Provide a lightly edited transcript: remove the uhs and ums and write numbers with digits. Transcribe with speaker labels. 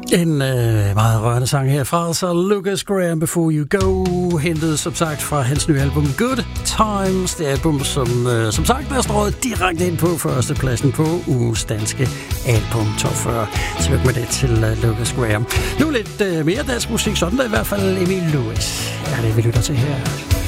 Speaker 1: En meget rørende sang herfra, så Lucas Graham, Before You Go, hentet som sagt fra hans nye album Good Times. Det album, som sagt er strøget direkte ind på førstepladsen på ugens danske album Top 40. Tillykke med det til Lucas Graham. Nu lidt mere dansk musik, sådan der i hvert fald Emil Lewis. Er det, vi lytter til her?